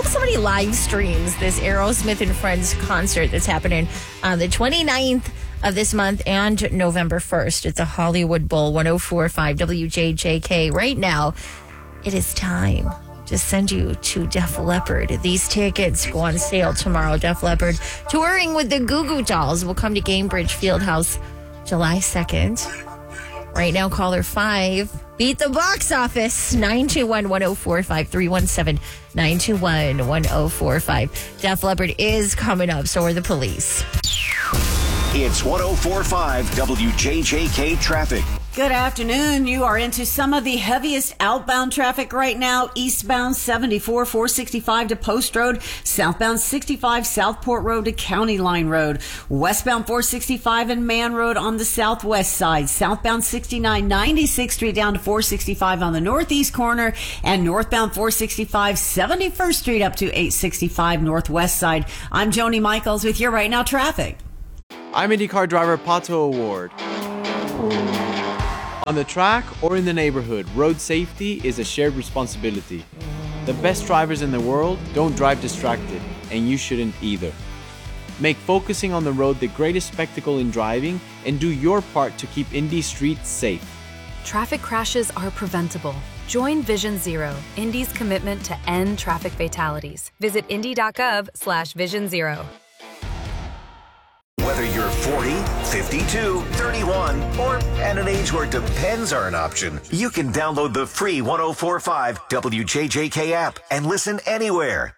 so many live streams. This Aerosmith and Friends concert that's happening on the 29th of this month and November 1st. It's a Hollywood Bowl, 104.5 WJJK. Right now, it is time to send you to Def Leppard. These tickets go on sale tomorrow. Def Leppard touring with the Goo Goo Dolls will come to Gainbridge Fieldhouse July 2nd. Right now, caller 5. Beat the box office. 921-1045. 317-921-1045. Def Leppard is coming up. So are the Police. It's 104.5 WJJK traffic. Good afternoon. You are into some of the heaviest outbound traffic right now. Eastbound 74, 465 to Post Road. Southbound 65, Southport Road to County Line Road. Westbound 465 and Man Road on the southwest side. Southbound 69, 96th Street down to 465 on the northeast corner. And northbound 465, 71st Street up to 865 northwest side. I'm Joni Michaels with your Right Now traffic. I'm IndyCar driver Pato Award. On the track or in the neighborhood, road safety is a shared responsibility. The best drivers in the world don't drive distracted, and you shouldn't either. Make focusing on the road the greatest spectacle in driving, and do your part to keep Indy streets safe. Traffic crashes are preventable. Join Vision Zero, Indy's commitment to end traffic fatalities. Visit indy.gov/Vision Zero. Whether you're 40, 52, 31, or at an age where depends are an option, you can download the free 104.5 WJJK app and listen anywhere.